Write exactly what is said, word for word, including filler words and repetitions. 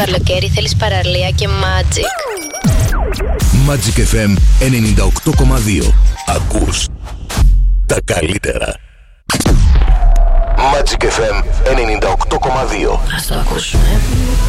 Καλοκαίρι θέλεις παραλία και Magic. Magic εφ εμ ενενήντα οκτώ κόμμα δύο. Ακούς τα καλύτερα. Magic εφ εμ ενενήντα οκτώ κόμμα δύο. Ας το ακούσουμε.